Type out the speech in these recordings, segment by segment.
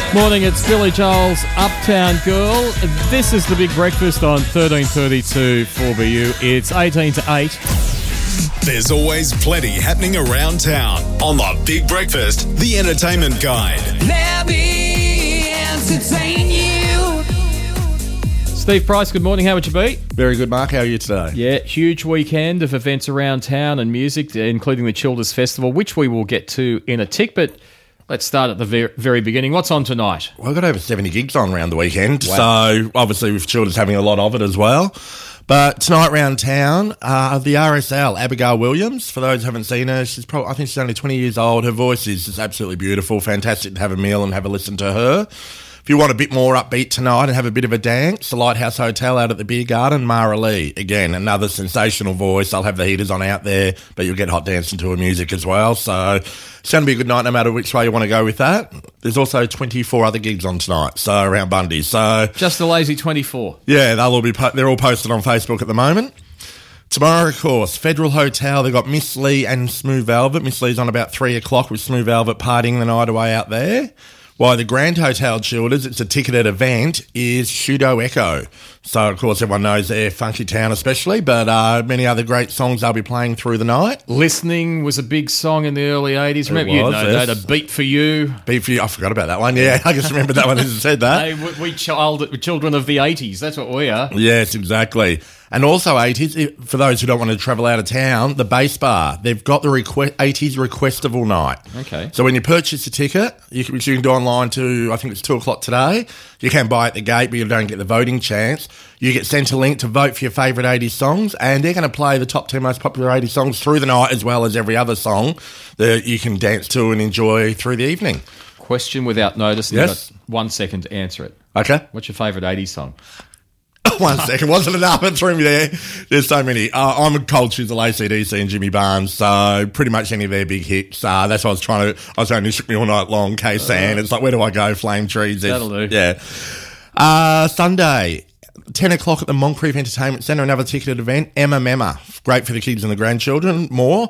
Morning, it's Billy Joel's Uptown Girl. This is the Big Breakfast on 1332 4BU. It's 18 to 8. There's always plenty happening around town on the Big Breakfast, the Entertainment Guide. Let me entertain you. Steve Price, good morning. How would you be? Very good, Mark. How are you today? Yeah, huge weekend of events around town and music, including the Childers Festival, which we will get to in a tick, but let's start at the very beginning. What's on tonight? Well, I've got over 70 gigs on around the weekend, Wow. So obviously with Childers having a lot of it as well. But tonight around town, the RSL, Abigail Williams, for those who haven't seen her, I think she's only 20 years old. Her voice is just absolutely beautiful. Fantastic to have a meal and have a listen to her. If you want a bit more upbeat tonight and have a bit of a dance, the Lighthouse Hotel out at the Beer Garden, Mara Lee. Again, another sensational voice. I'll have the heaters on out there, but you'll get hot dancing to her music as well. So it's going to be a good night no matter which way you want to go with that. There's also 24 other gigs on tonight, so around Bundy. So Just a lazy 24. yeah, they're all posted on Facebook at the moment. Tomorrow, of course, Federal Hotel, they've got Miss Lee and Smooth Velvet. Miss Lee's on about 3 o'clock with Smooth Velvet partying the night away out there. While the Grand Hotel Childers, it's a ticketed event, is Shudo Echo. So, of course, everyone knows they're Funky Town especially, but many other great songs they'll be playing through the night. Listening was a big song in the early 80s. Remember, was, yes. that, A Beat for You. Beat for You, I forgot about that one. Yeah, I just remembered that one as I said that. Hey, we children of the 80s. That's what we are. Yes, exactly. And also 80s, for those who don't want to travel out of town, the Bass Bar, they've got the 80s Requestival Night. Okay. So when you purchase a ticket, which you can do online to, I think it's 2 o'clock today, you can buy at the gate, but you don't get the voting chance. You get sent a link to vote for your favourite 80s songs, and they're going to play the top 10 most popular 80s songs through the night, as well as every other song that you can dance to and enjoy through the evening. Question without notice. And Yes. You've got 1 second to answer it. Okay. What's your favourite 80s song? 1 second, wasn't enough. It threw me there. There's so many. I'm a cold choose of AC/DC and Jimmy Barnes, so pretty much any of their big hits. That's what I was saying, it took me all night long. K-San. It's like, where do I go? Flame Trees. That'll do. Yeah. Sunday, 10 o'clock at the Moncrief Entertainment Centre, another ticketed event. Emma Memma. Great for the kids and the grandchildren. More.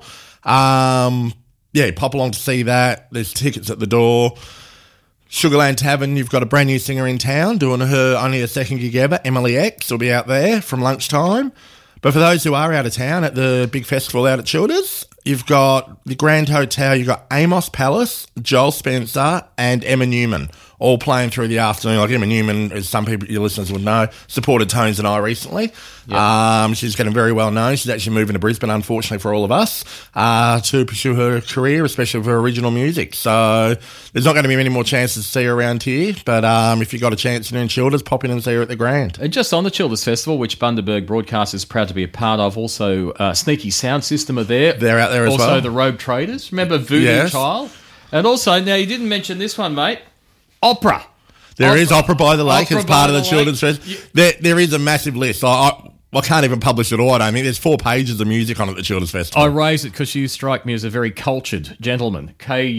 Pop along to see that. There's tickets at the door. Sugarland Tavern, you've got a brand new singer in town doing her only a second gig ever. Emily X will be out there from lunchtime. But for those who are out of town at the big festival out at Childers, you've got the Grand Hotel, you've got Amos Palace, Joel Spencer and Emma Newman all playing through the afternoon. Like Emma Newman, as some people, your listeners would know, supported Tones and I recently. Yep. She's getting very well known. She's actually moving to Brisbane, unfortunately for all of us, to pursue her career, especially with her original music. So there's not going to be many more chances to see her around here. But if you've got a chance in Childers, pop in and see her at the Grand. And just on the Childers Festival, which Bundaberg Broadcast is proud to be a part of, also Sneaky Sound System are there. They're out there as well. Also the Rogue Traders. Remember Voodoo Child? And also, now you didn't mention this one, mate, Opera. There is Opera by the Lake as part of the Children's Lake. Fest. There is a massive list. I can't even publish it all, I don't think. There's 4 pages of music on at the Children's Festival. I raise it because you strike me as a very cultured gentleman.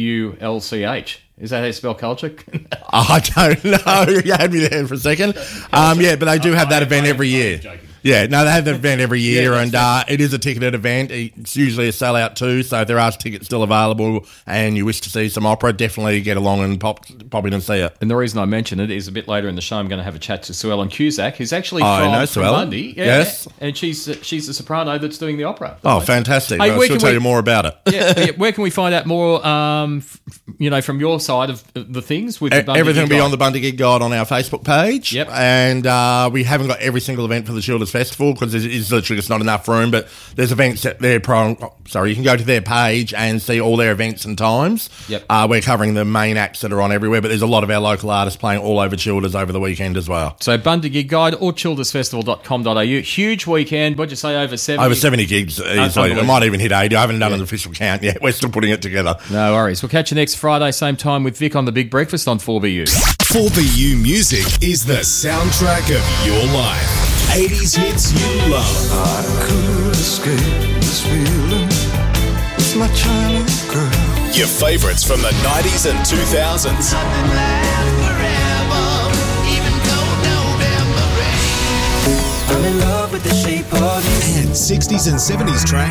Kulch. Is that how you spell culture? I don't know. You had me there for a second. But they do have that event every year. Yeah, no, they have that event every year, and it is a ticketed event. It's usually a sellout too, so if there are tickets still available and you wish to see some opera, definitely get along and pop in and see it. And the reason I mention it is a bit later in the show I'm going to have a chat to Sue Ellen Cusack, who's actually from Bundy. Yeah, yes. And she's a soprano that's doing the opera. Oh, fantastic. Hey, she'll tell you more about it. Yeah, where can we find out more, from your side of the things? With the Bundy Everything will Gig be Guide? on the Bundy Gig Guide on our Facebook page. Yep. And we haven't got every single event for the Childers Festival because it's literally just not enough room, but there's events that you can go to their page and see all their events and times. Yep. We're covering the main acts that are on everywhere, but there's a lot of our local artists playing all over Childers over the weekend as well. So Bundy Gig Guide or childersfestival.com.au. Huge weekend. What'd you say, over 70? Over 70 gigs easily. It might even hit 80. I haven't done an official count yet. We're still putting it together. No worries. We'll catch you next Friday, same time with Vic on The Big Breakfast on 4BU. 4BU Music is the soundtrack of your life. 80s hits you love. I could escape this feeling with my China girl. Your favourites from the 90s and 2000s. I'm in love with the shape of you. And 60s and 70s tracks.